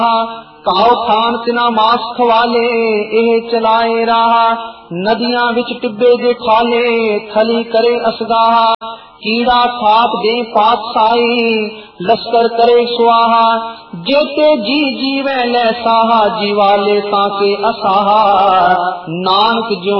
Cow Khan ਤਿਨਾ ਮਾਸ ਖਵਾਲੇ, ਇਹ ਚਲਾਏ ਰਾਹ। ਨਦੀਆਂ ਵਿੱਚ ਟਿੱਬੇ ਜੇ ਖਾਲੇ, ਥਲੀ ਕਰੇ ਅਸਗਾਹ। ਕੀੜਾ ਸਾਪ ਦੇ ਪਾਤਸ਼ਾਹੀ, ਲਸ਼ਕਰ करे सुआहा। जेते जी जीवै लै साहा, जीवाले ताके असाहा। नानक ज्यों